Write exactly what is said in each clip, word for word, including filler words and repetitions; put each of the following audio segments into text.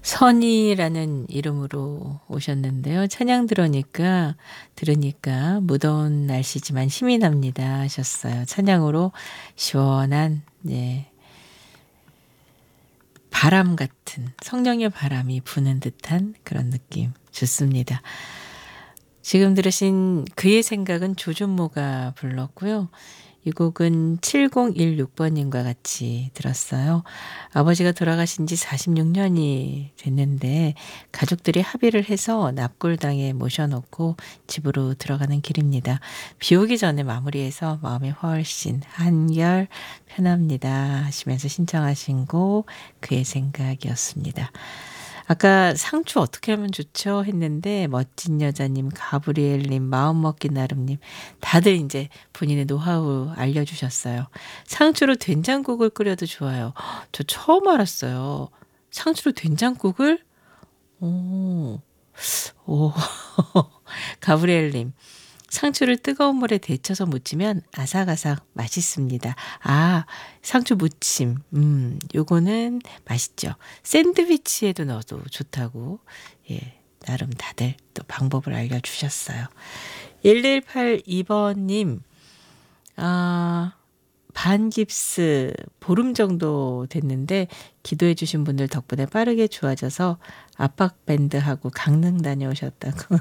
선이라는 이름으로 오셨는데요. 찬양 들으니까 들으니까 무더운 날씨지만 힘이 납니다 하셨어요. 찬양으로 시원한 네 바람 같은 성령의 바람이 부는 듯한 그런 느낌 좋습니다. 지금 들으신 그의 생각은 조준모가 불렀고요. 이 곡은 칠공일육 번님과 같이 들었어요. 아버지가 돌아가신 지 사십육 년이 됐는데 가족들이 합의를 해서 납골당에 모셔놓고 집으로 들어가는 길입니다. 비 오기 전에 마무리해서 마음이 훨씬 한결 편합니다 하시면서 신청하신 곡 그의 생각이었습니다. 아까 상추 어떻게 하면 좋죠? 했는데 멋진 여자님, 가브리엘님, 마음먹기 나름님 다들 이제 본인의 노하우 알려주셨어요. 상추로 된장국을 끓여도 좋아요. 저 처음 알았어요. 상추로 된장국을? 오, 오, 가브리엘님. 상추를 뜨거운 물에 데쳐서 무치면 아삭아삭 맛있습니다. 아, 상추 무침. 음, 요거는 맛있죠. 샌드위치에도 넣어도 좋다고. 예, 나름 다들 또 방법을 알려주셨어요. 일일팔이 번님, 아, 반깁스 보름 정도 됐는데 기도해 주신 분들 덕분에 빠르게 좋아져서 압박밴드하고 강릉 다녀오셨다고.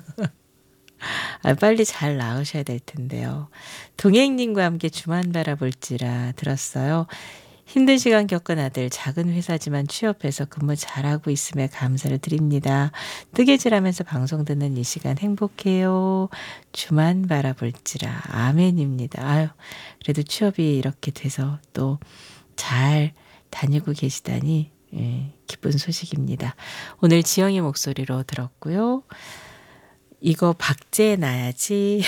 아, 빨리 잘 나으셔야 될 텐데요. 동행님과 함께 주만 바라볼지라 들었어요. 힘든 시간 겪은 아들 작은 회사지만 취업해서 근무 잘하고 있음에 감사를 드립니다. 뜨개질하면서 방송 듣는 이 시간 행복해요. 주만 바라볼지라 아멘입니다. 아유, 그래도 취업이 이렇게 돼서 또 잘 다니고 계시다니 예, 기쁜 소식입니다. 오늘 지영이 목소리로 들었고요. 이거 박제해 놔야지.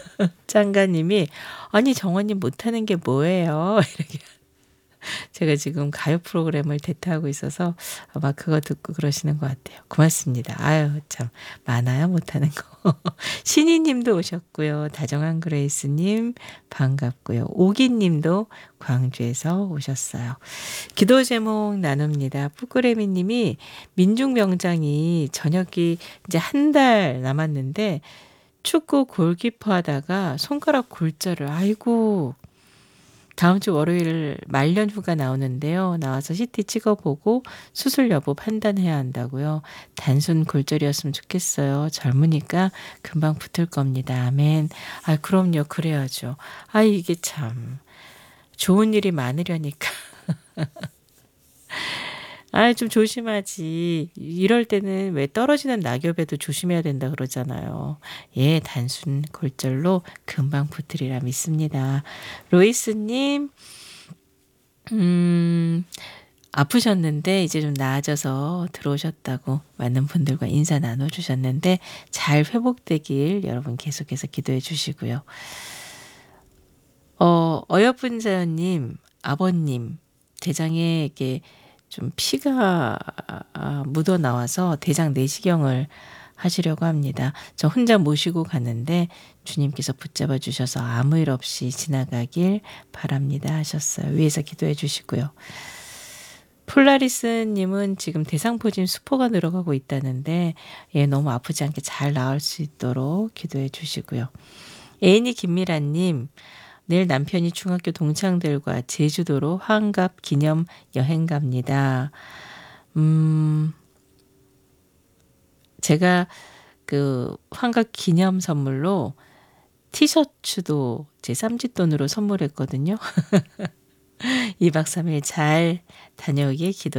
짱가님이 아니 정원님 못하는 게 뭐예요? 이렇게 제가 지금 가요 프로그램을 대타하고 있어서 아마 그거 듣고 그러시는 것 같아요. 고맙습니다. 아유 참 많아요 못하는 거. 신희님도 오셨고요. 다정한 그레이스님 반갑고요. 오기님도 광주에서 오셨어요. 기도 제목 나눕니다. 뿌꾸레미님이 민중명장이 저녁이 이제 한 달 남았는데 축구 골키퍼 하다가 손가락 골절을 아이고 다음 주 월요일 말년 휴가 나오는데요. 나와서 씨티 찍어보고 수술 여부 판단해야 한다고요. 단순 골절이었으면 좋겠어요. 젊으니까 금방 붙을 겁니다. 아멘. 아 그럼요. 그래야죠. 아 이게 참 좋은 일이 많으려니까. 아 좀 조심하지. 이럴 때는 왜 떨어지는 낙엽에도 조심해야 된다 그러잖아요. 예, 단순 골절로 금방 붙으리라 믿습니다. 로이스님, 음, 아프셨는데 이제 좀 나아져서 들어오셨다고 많은 분들과 인사 나눠주셨는데 잘 회복되길 여러분 계속해서 기도해 주시고요. 어, 어여쁜 자연님, 아버님, 대장에 이렇게 좀 피가 묻어 나와서 대장 내시경을 하시려고 합니다. 저 혼자 모시고 가는데 주님께서 붙잡아 주셔서 아무 일 없이 지나가길 바랍니다 하셨어요. 위에서 기도해 주시고요. 폴라리스님은 지금 대상포진 수포가 늘어가고 있다는데 예, 너무 아프지 않게 잘 나을 수 있도록 기도해 주시고요. 애인이 김미라님 내일 남편이 중학교 동창들과 제주도로 환갑 기념 여행 갑니다. 음, 제가 그 환갑 기념 선물로 티셔츠도 제 삼짓돈으로 선물했거든요. 이 박 삼 일 잘 다녀오길 기도